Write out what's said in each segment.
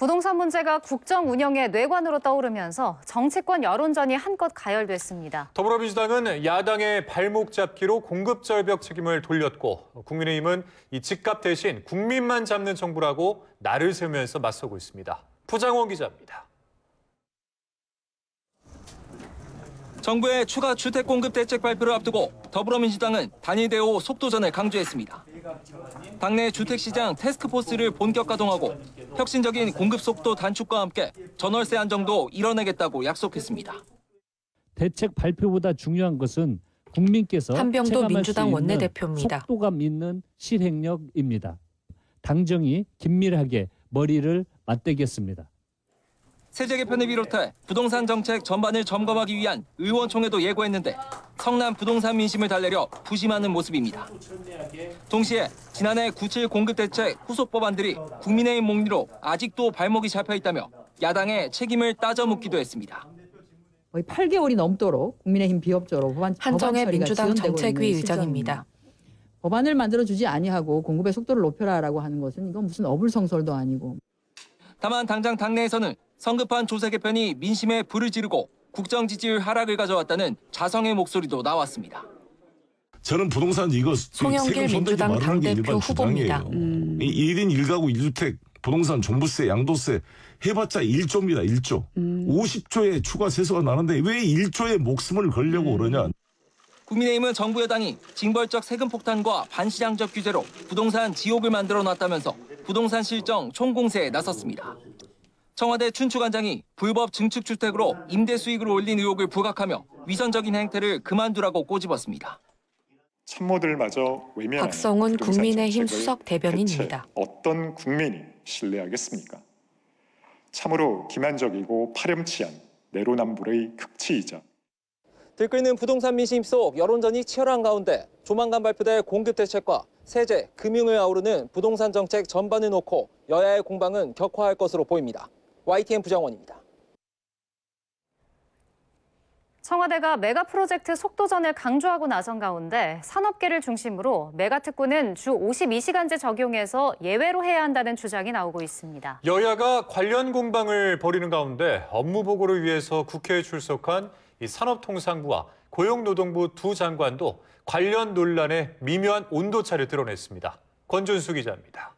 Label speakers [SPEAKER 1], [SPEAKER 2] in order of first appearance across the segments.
[SPEAKER 1] 부동산 문제가 국정 운영의 뇌관으로 떠오르면서 정치권 여론전이 한껏 가열됐습니다.
[SPEAKER 2] 더불어민주당은 야당의 발목 잡기로 공급 절벽 책임을 돌렸고 국민의힘은 이 집값 대신 국민만 잡는 정부라고 날을 세우면서 맞서고 있습니다. 부장원 기자입니다.
[SPEAKER 3] 정부의 추가 주택 공급 대책 발표를 앞두고 더불어민주당은 단일 대오 속도전을 강조했습니다. 당내 주택시장 태스크포스를 본격 가동하고 혁신적인 공급 속도 단축과 함께 전월세 안정도 이뤄내겠다고 약속했습니다.
[SPEAKER 4] 대책 발표보다 중요한 것은 국민께서
[SPEAKER 5] 한병도 민주당 원내대표입니다.
[SPEAKER 4] 속도감 있는 실행력입니다. 당정이 긴밀하게 머리를 맞대겠습니다.
[SPEAKER 3] 세제 개편을 비롯해 부동산 정책 전반을 점검하기 위한 의원총회도 예고했는데 성남 부동산 민심을 달래려 부심하는 모습입니다. 동시에 지난해 97 공급대책 후속 법안들이 국민의힘 목리로 아직도 발목이 잡혀 있다며 야당의 책임을 따져 묻기도 했습니다.
[SPEAKER 6] 거의 8개월이 넘도록 국민의힘 비협조로
[SPEAKER 5] 한정혜 민주당 정책위 의장입니다.
[SPEAKER 6] 법안을 만들어주지 아니하고 공급의 속도를 높여라라고 하는 것은 이건 무슨 어불성설도 아니고.
[SPEAKER 3] 다만 당장 당내에서는 성급한 조세 개편이 민심에 불을 지르고 국정 지지율 하락을 가져왔다는 자성의 목소리도 나왔습니다.
[SPEAKER 7] 저는 부동산 이거
[SPEAKER 5] 송영길 민주당 당대표 후보입니다.
[SPEAKER 7] 1인 1가구 1주택 부동산 종부세 양도세 해봤자 1조입니다. 1조. 50조의 추가 세수가 나는데 왜 1조의 목숨을 걸려고 그러냐.
[SPEAKER 3] 국민의힘은 정부 여당이 징벌적 세금 폭탄과 반시장적 규제로 부동산 지옥을 만들어놨다면서 부동산 실정 총공세에 나섰습니다. 청와대 춘추관장이 불법 증축주택으로 임대 수익을 올린 의혹을 부각하며 위선적인 행태를 그만두라고 꼬집었습니다.
[SPEAKER 8] 참모들마저 외면하는
[SPEAKER 5] 박성훈 국민의힘 수석 대변인입니다.
[SPEAKER 8] 어떤 국민이 신뢰하겠습니까? 참으로 기만적이고 파렴치한 내로남불의 극치이자
[SPEAKER 3] 들끓는 부동산 민심 속 여론전이 치열한 가운데 조만간 발표될 공급대책과 세제, 금융을 아우르는 부동산 정책 전반을 놓고 여야의 공방은 격화할 것으로 보입니다. YTN 부장원입니다.
[SPEAKER 1] 청와대가 메가 프로젝트 속도전을 강조하고 나선 가운데 산업계를 중심으로 메가 특구는 주 52시간제 적용해서 예외로 해야 한다는 주장이 나오고 있습니다.
[SPEAKER 2] 여야가 관련 공방을 벌이는 가운데 업무 보고를 위해서 국회에 출석한 이 산업통상부와 고용노동부 두 장관도 관련 논란에 미묘한 온도차를 드러냈습니다. 권준수 기자입니다.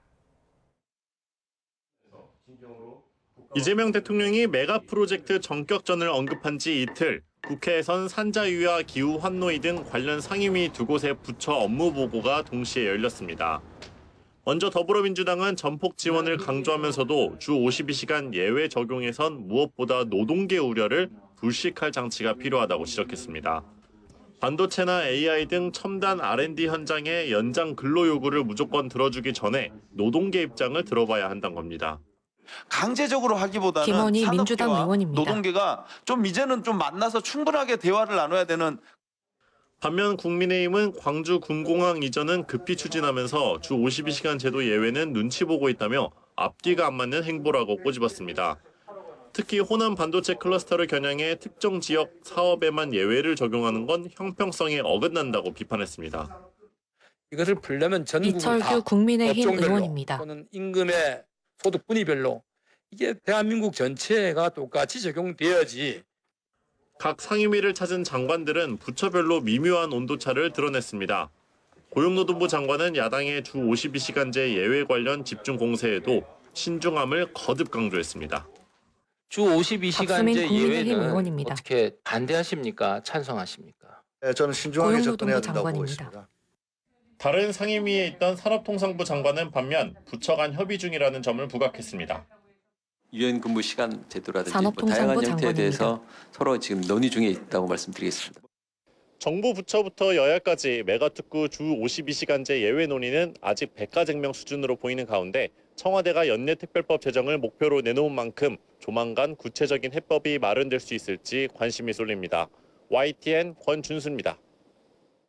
[SPEAKER 9] 이재명 대통령이 메가 프로젝트 전격전을 언급한 지 이틀, 국회에선 산자유와 기후 환노위 등 관련 상임위 두 곳의 부처 업무 보고가 동시에 열렸습니다. 먼저 더불어민주당은 전폭 지원을 강조하면서도 주 52시간 예외 적용에선 무엇보다 노동계 우려를 불식할 장치가 필요하다고 지적했습니다. 반도체나 AI 등 첨단 R&D 현장의 연장 근로 요구를 무조건 들어주기 전에 노동계 입장을 들어봐야 한다는 겁니다.
[SPEAKER 10] 강제적으로 하기보다는
[SPEAKER 5] 김원희
[SPEAKER 10] 산업계와
[SPEAKER 5] 민주당 의원입니다.
[SPEAKER 10] 노동계가 이제는 만나서 충분하게 대화를 나눠야 되는.
[SPEAKER 9] 반면 국민의힘은 광주 군공항 이전은 급히 추진하면서 주 52시간 제도 예외는 눈치 보고 있다며 앞뒤가 안 맞는 행보라고 꼬집었습니다. 특히 호남 반도체 클러스터를 겨냥해 특정 지역 사업에만 예외를 적용하는 건 형평성에 어긋난다고 비판했습니다.
[SPEAKER 11] 이것을 풀려면 전국이
[SPEAKER 5] 이철규 국민의힘 의원입니다.
[SPEAKER 11] 또는 임금의 소득 분위별로 이게 대한민국 전체가 똑같이 적용되어야지.
[SPEAKER 9] 각 상임위를 찾은 장관들은 부처별로 미묘한 온도차를 드러냈습니다. 고용노동부 장관은 야당의 주 52시간제 예외 관련 집중 공세에도 신중함을 거듭 강조했습니다.
[SPEAKER 12] 주 52시간제 예외는
[SPEAKER 5] 의원입니다.
[SPEAKER 12] 어떻게 반대하십니까? 찬성하십니까?
[SPEAKER 13] 네, 저는 신중하게 접근해야 된다고 보고 있습니다.
[SPEAKER 9] 다른 상임위에 있던 산업통상부 장관은 반면 부처 간 협의 중이라는 점을 부각했습니다.
[SPEAKER 14] 유연 근무 시간 제도라든지 다양한 형태에 대해서 서로 지금 논의 중에 있다고 말씀드리겠습니다.
[SPEAKER 9] 정부 부처부터 여야까지 메가특구 주 52시간제 예외 논의는 아직 백가쟁명 수준으로 보이는 가운데 청와대가 연내특별법 제정을 목표로 내놓은 만큼 조만간 구체적인 해법이 마련될 수 있을지 관심이 쏠립니다. YTN 권준수입니다.